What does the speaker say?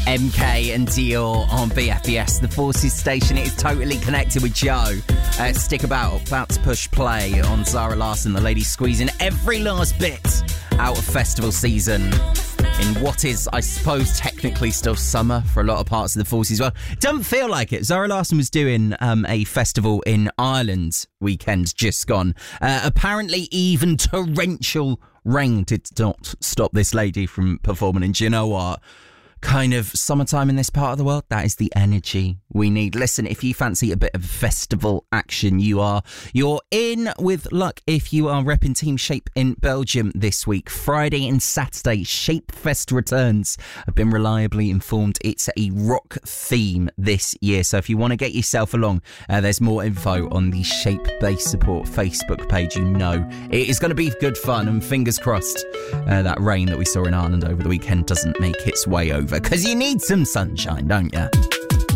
MK and Dior on BFBS, the Forces station. It is totally connected with Joe. Stick about to push play on Zara Larsson, the lady squeezing every last bit out of festival season in what is, I suppose, technically still summer for a lot of parts of the Forces. Well, doesn't feel like it. Zara Larsson was doing a festival in Ireland weekend just gone. Apparently even torrential rain did not stop this lady from performing. And do you know what? Kind of summertime in this part of the world, that is the energy we need. Listen, if you fancy a bit of festival action, you're in with luck if you are repping Team Shape in Belgium this week. Friday and Saturday, Shape Fest returns. I've been reliably informed it's a rock theme this year, so if you want to get yourself along, there's more info on the Shape Base Support Facebook page. You know it is going to be good fun, and fingers crossed that rain that we saw in Ireland over the weekend doesn't make its way over, because you need some sunshine, don't you?